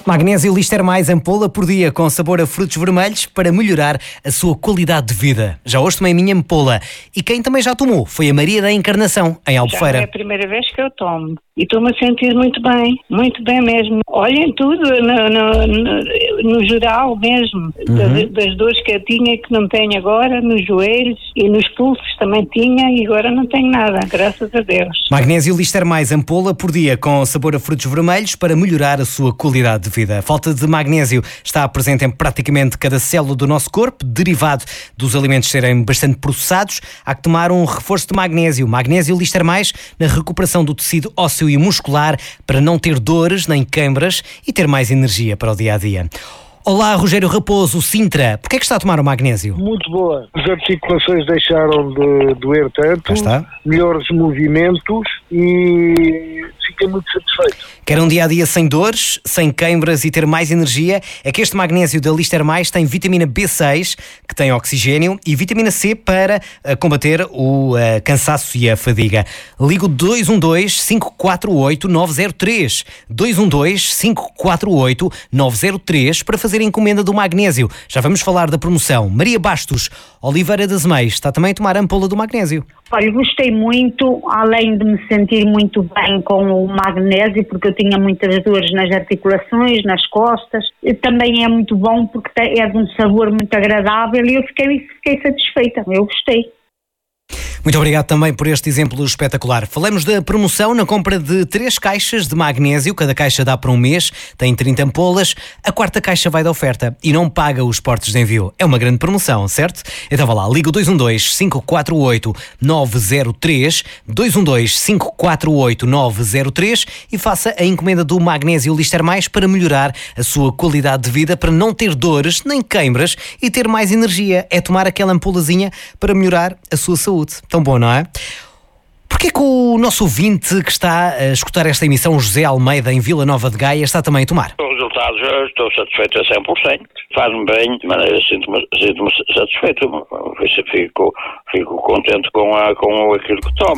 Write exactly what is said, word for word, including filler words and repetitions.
Magnésio Lister Mais ampola por dia com sabor a frutos vermelhos para melhorar a sua qualidade de vida. Já hoje tomei a minha ampola e quem também já tomou foi a Maria da Encarnação, em Albufeira. Já é a primeira vez que eu tomo e estou-me a sentir muito bem, muito bem mesmo. Olhem tudo, no, no, no, no geral mesmo, uhum. das, das dores que eu tinha que não tenho agora, nos joelhos e nos pulsos também tinha e agora não tenho nada, graças a Deus. Magnésio Lister Mais ampola por dia com sabor a frutos vermelhos para melhorar a sua qualidade de vida. A falta de magnésio está presente em praticamente cada célula do nosso corpo, derivado dos alimentos serem bastante processados. Há que tomar um reforço de magnésio. Magnésio Lister Mais na recuperação do tecido ósseo e muscular para não ter dores nem queimbras e ter mais energia para o dia-a-dia. Olá, Rogério Raposo, Sintra. Porquê é que está a tomar o magnésio? Muito boa. As articulações deixaram de doer tanto, melhores movimentos e fiquei muito satisfeito. Quer um dia-a-dia sem dores, sem queimbras e ter mais energia? É que este magnésio da Lister Mais tem vitamina B seis, que tem oxigênio, e vitamina C para uh, combater o uh, cansaço e a fadiga. Ligo dois um dois, cinco quatro oito, nove zero três. dois um dois, cinco quatro oito, nove zero três para fazer a encomenda do magnésio. Já vamos falar da promoção. Maria Bastos, Oliveira das Meias, está também a tomar a ampola do magnésio. Olha, gostei muito, além de me sentir muito bem com o magnésio, porque eu tinha muitas dores nas articulações, nas costas, e também é muito bom porque é de um sabor muito agradável e eu fiquei, fiquei satisfeita, eu gostei. Muito obrigado também por este exemplo espetacular. Falamos da promoção na compra de três caixas de magnésio. Cada caixa dá para um mês, tem trinta ampolas. A quarta caixa vai da oferta e não paga os portos de envio. É uma grande promoção, certo? Então vá lá, liga dois um dois, cinco quatro oito, nove zero três, dois um dois, cinco quatro oito, nove zero três e faça a encomenda do Magnésio Lister Mais para melhorar a sua qualidade de vida, para não ter dores nem queimbras e ter mais energia. É tomar aquela ampolazinha para melhorar a sua saúde. Tão bom, não é? Porquê que o nosso ouvinte que está a escutar esta emissão, José Almeida, em Vila Nova de Gaia, está também a tomar? Os resultados, eu estou satisfeito a cem por cento. Faz-me bem, de maneira sinto-me, sinto-me satisfeito. Fico, fico contente com, a, com aquilo que tomo.